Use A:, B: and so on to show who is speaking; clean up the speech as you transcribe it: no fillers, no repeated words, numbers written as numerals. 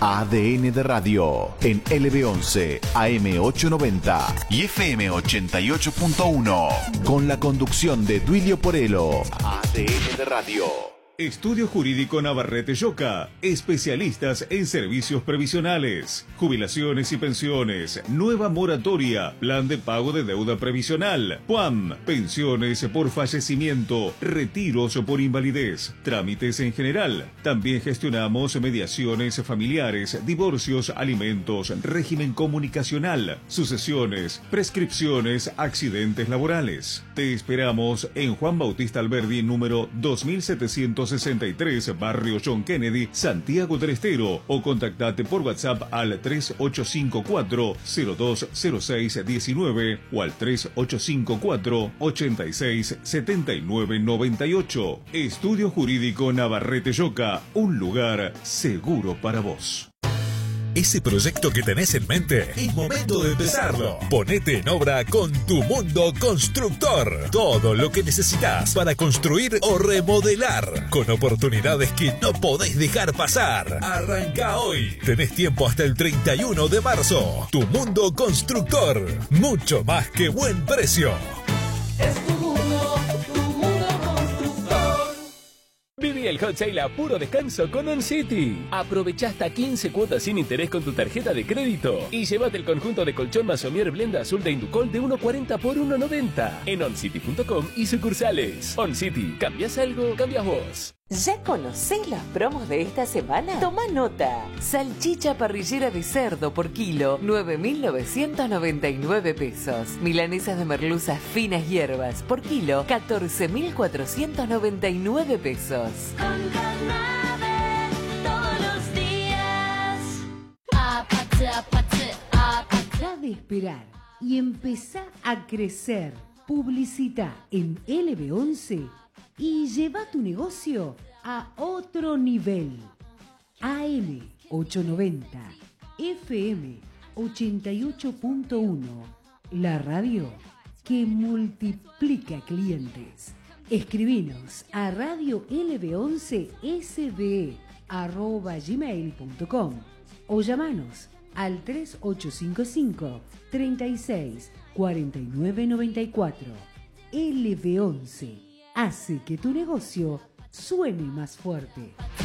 A: ADN de Radio en LB11, AM890 y FM88.1 con la conducción de Duilio Porello. ADN de Radio.
B: Estudio Jurídico Navarrete Yoca, especialistas en servicios previsionales, jubilaciones y pensiones, nueva moratoria, plan de pago de deuda previsional, PUAM, pensiones por fallecimiento, retiros por invalidez, trámites en general. También gestionamos mediaciones familiares, divorcios, alimentos, régimen comunicacional, sucesiones, prescripciones, accidentes laborales. Te esperamos en Juan Bautista Alberdi, número 2763, Barrio John Kennedy, Santiago del Estero, o contactate por WhatsApp al 3854-020619 o al 3854-867998. Estudio Jurídico Navarrete Yoca, un lugar seguro para vos.
C: Ese proyecto que tenés en mente, es momento de empezarlo. Ponete en obra con Tu Mundo Constructor. Todo lo que necesitas para construir o remodelar, con oportunidades que no podés dejar pasar. Arranca hoy. Tenés tiempo hasta el 31 de marzo. Tu Mundo Constructor. Mucho más que buen precio.
D: Es tu mundo constructor.
E: Viví el hot sale a puro descanso con OnCity. Aprovecha hasta 15 cuotas sin interés con tu tarjeta de crédito y llévate el conjunto de colchón Masomier Blenda Azul de Inducol de 1.40 por 1.90 en oncity.com y sucursales. OnCity, ¿cambias algo? Cambias vos.
F: ¿Ya conocés las promos de esta semana? Toma nota. Salchicha parrillera de cerdo por kilo, 9.999 pesos. Milanesas de merluzas finas hierbas por kilo, 14.499 pesos.
D: Con Canave todos los días.
G: Deja de esperar y empezá a crecer. Publicita en LB11 y lleva tu negocio a otro nivel. AM890, FM 88.1, la radio que multiplica clientes. Escribinos a radiolb11sbe@gmail.com o llamanos al 3855 36 49 94. LB11 hace que tu negocio suene más fuerte.